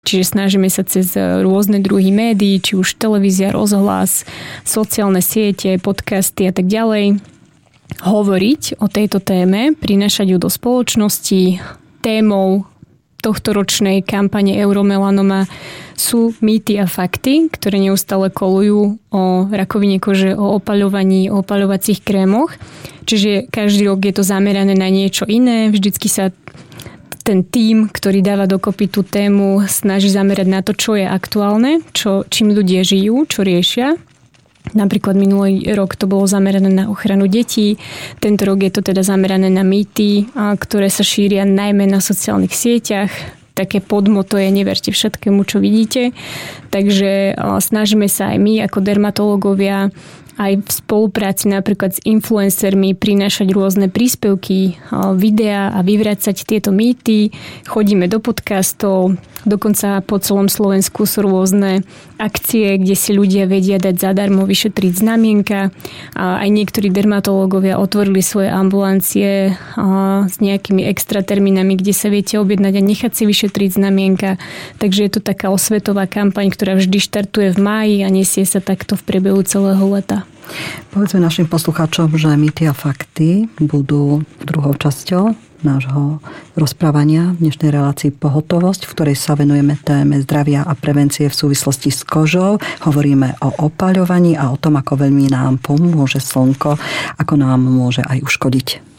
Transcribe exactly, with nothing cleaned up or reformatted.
Čiže snažíme sa cez rôzne druhy médií, či už televízia, rozhlas, sociálne siete, podcasty a tak ďalej, hovoriť o tejto téme, prinášať ju do spoločnosti. Témou tohtoročnej kampane Euromelanoma sú mýty a fakty, ktoré neustále kolujú o rakovine kože, o opaľovaní, o opaľovacích krémoch. Čiže každý rok je to zamerané na niečo iné. Vždycky sa ten tím, ktorý dáva dokopy tú tému, snaží zamerať na to, čo je aktuálne, čo, čím ľudia žijú, čo riešia. Napríklad minulý rok to bolo zamerané na ochranu detí. Tento rok je to teda zamerané na mýty, ktoré sa šíria najmä na sociálnych sieťach. Také podmoto je neverte všetkému, čo vidíte. Takže snažíme sa aj my ako dermatológovia aj v spolupráci napríklad s influencermi prinášať rôzne príspevky, videá a vyvracať tieto mýty. Chodíme do podcastov, dokonca po celom Slovensku sú rôzne akcie, kde si ľudia vedia dať zadarmo vyšetriť znamienka. A aj niektorí dermatológovia otvorili svoje ambulancie s nejakými extra termínami, kde sa viete objednať a nechať si vyšetriť znamienka. Takže je to taká osvetová kampaň, ktorá vždy štartuje v máji a nesie sa takto v priebehu celého leta. Povedzme našim poslucháčom, že mýty a fakty budú druhou časťou nášho rozprávania v dnešnej relácii Pohotovosť, v ktorej sa venujeme téme zdravia a prevencie v súvislosti s kožou. Hovoríme o opaľovaní a o tom, ako veľmi nám pomôže slnko, ako nám môže aj uškodiť.